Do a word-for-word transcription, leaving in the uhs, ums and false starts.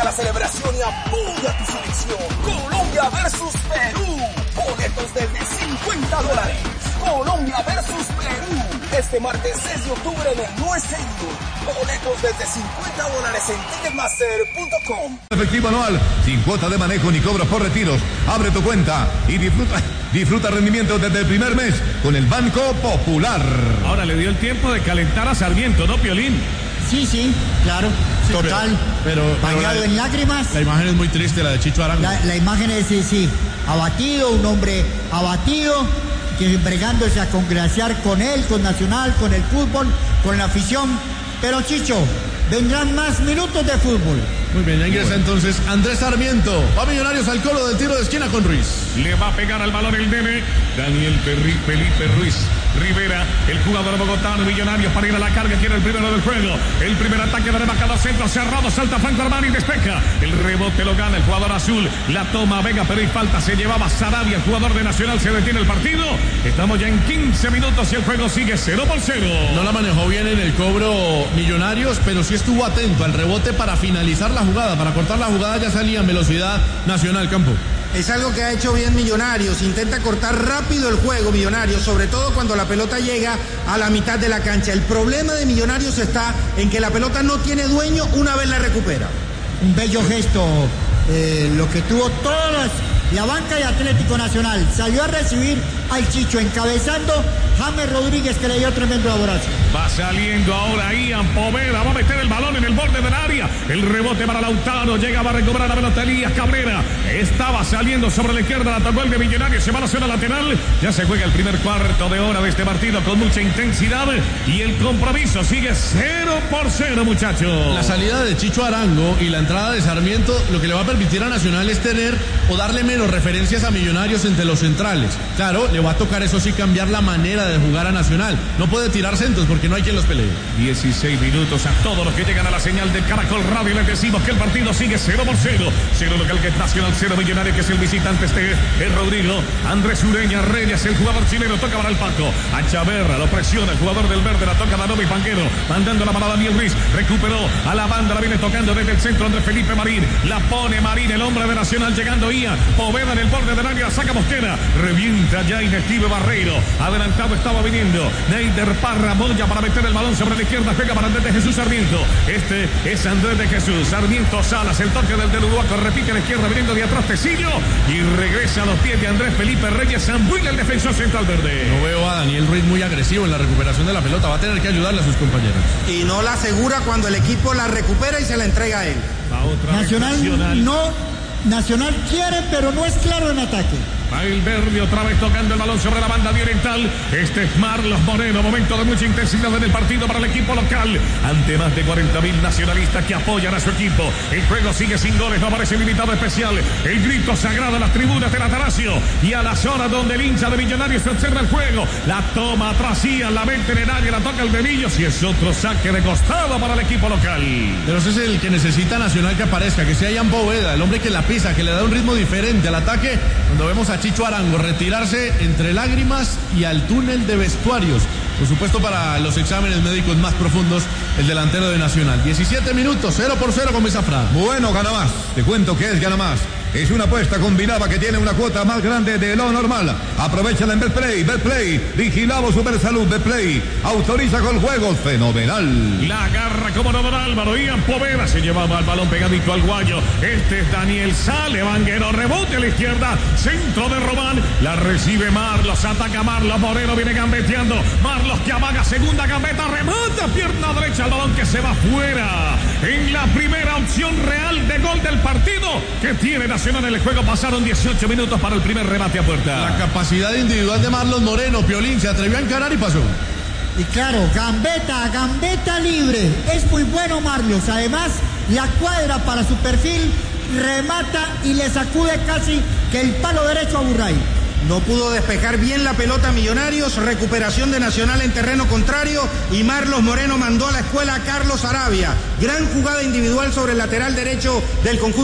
la celebración y apoya tu selección. Colombia versus Perú. Boletos desde cincuenta dólares. Colombia versus Perú. Este martes seis de octubre en el Nuez Stadium. Boletos desde cincuenta dólares en ticketmaster punto com. Efectivo anual, sin cuota de manejo ni cobros por retiros. Abre tu cuenta y disfruta, disfruta rendimiento desde el primer mes con el Banco Popular. Ahora le dio el tiempo de calentar a Sarmiento, ¿no, Piolín? Sí, sí, claro, sí, total, pero, pero, bañado pero la, en lágrimas. La imagen es muy triste, la de Chicho Arango. La, la imagen es, sí, sí, abatido, un hombre abatido, que bregándose a congraciar con él, con Nacional, con el fútbol, con la afición. Pero Chicho, vendrán más minutos de fútbol. Muy bien, ya ingresa entonces Andrés Sarmiento. Va Millonarios al colo del tiro de esquina con Ruiz. Le va a pegar al balón el nene Daniel Perri, Felipe Ruiz Rivera, el jugador bogotano. Millonarios para ir a la carga, quiere el primero del juego. El primer ataque de rebajado centro cerrado, salta Franco Armani, despeja. El rebote lo gana el jugador azul. La toma Vega, pero hay falta, se llevaba Sarabia, el jugador de Nacional. Se detiene el partido. Estamos ya en quince minutos y el juego sigue cero por cero. No la manejó bien en el cobro Millonarios, pero sí estuvo atento al rebote para finalizar la jugada, para cortar la jugada. Ya salía en velocidad Nacional, Campo. Es algo que ha hecho bien Millonarios, intenta cortar rápido el juego Millonarios, sobre todo cuando la pelota llega a la mitad de la cancha. El problema de Millonarios está en que la pelota no tiene dueño una vez la recupera. Un bello gesto, eh, lo que tuvo todas las, la banca de Atlético Nacional. Salió a recibir al Chicho encabezando James Rodríguez, que le dio tremendo abrazo. Va saliendo ahora Ian Poveda, va a meter el balón en el borde del área. El rebote para Lautaro, llega, va a recobrar la pelota Elías Cabrera. Estaba saliendo sobre la izquierda, la tocó el de Millonarios, se va a la zona lateral. Ya se juega el primer cuarto de hora de este partido con mucha intensidad y el compromiso sigue cero por cero, muchachos. La salida de Chicho Arango y la entrada de Sarmiento lo que le va a permitir a Nacional es tener o darle menos referencias a Millonarios entre los centrales. Claro, le va a tocar eso sí cambiar la manera de jugar a Nacional. No puede tirar centros porque no hay quien los pelee. dieciséis minutos a todos los que llegan a la señal de Caracol Radio. Les decimos que el partido sigue cero por cero. Cero local que es Nacional, cero Millonario que es el visitante. Este es Rodrigo Andrés Ureña Reyes, el jugador chileno. Toca para el Paco. A Chaverra, lo presiona el jugador del verde. La toca Danovi Panquero. Mandando la para Daniel Ruiz. Recuperó a la banda. La viene tocando desde el centro Andrés Felipe Marín. La pone Marín, el hombre de Nacional. Llegando Ian Poveda en el borde del área. Saca Mosquera. Revienta ya Inestime Barreiro. Adelantado estaba viniendo Neider Parra Moya para meter el balón sobre la izquierda. Pega para Andrés de Jesús Sarmiento. Este es Andrés de Jesús Sarmiento Salas. El toque del del Uruguaco. Repite a la izquierda viniendo de atrás Tecillo. Y regresa a los pies de Andrés Felipe Reyes Zambuila, el defensor central verde. No veo a Daniel Ruiz muy agresivo en la recuperación de la pelota. Va a tener que ayudarle a sus compañeros. Y no la asegura cuando el equipo la recupera y se la entrega a él. A otra Nacional, Nacional no... Nacional quiere, pero no es claro en ataque. Va el verde otra vez tocando el balón sobre la banda oriental. Este es Marlos Moreno. Momento de mucha intensidad en el partido para el equipo local. Ante más de cuarenta mil nacionalistas que apoyan a su equipo. El juego sigue sin goles. No aparece el invitado especial. El grito sagrado a las tribunas del Atanasio. Y a la zona donde el hincha de Millonarios se observa el juego. La toma atrás Ian, la mete en el área, la toca el Benillo. Si es otro saque de costado para el equipo local. Pero ese es el que necesita Nacional que aparezca. Que sea Ian Poveda, el hombre que la pisa, que le da un ritmo diferente al ataque. Cuando vemos a Chicho Arango retirarse entre lágrimas y al túnel de vestuarios. Por supuesto, para los exámenes médicos más profundos, el delantero de Nacional. diecisiete minutos, cero por cero con Mesafra. Bueno, gana más. Te cuento que es gana más. Es una apuesta combinada que tiene una cuota más grande de lo normal. Aprovechala en Betplay. Betplay. Vigilado Supersalud. Betplay. Autoriza con juegos. Fenomenal. La agarra como no don Álvaro. Ian Poveda se llevaba el balón pegadito al guayo. Este es Daniel Sale. Vanguero. Rebote a la izquierda. Centro de Román. La recibe Marlos. Ataca Marlos. Moreno viene gambeteando. Marlos que amaga. Segunda gambeta. Remata. Pierna derecha. El balón que se va fuera. En la primera opción real de gol del partido que tiene Nacional en el juego. Pasaron dieciocho minutos para el primer remate a puerta. La capacidad individual de Marlos Moreno. Piolín se atrevió a encarar y pasó. Y claro, gambeta, gambeta libre. Es muy bueno Marlos. Además, la cuadra para su perfil, remata y le sacude casi que el palo derecho a Burray. No pudo despejar bien la pelota Millonarios, recuperación de Nacional en terreno contrario y Marlos Moreno mandó a la escuela a Carlos Arabia. Gran jugada individual sobre el lateral derecho del conjunto.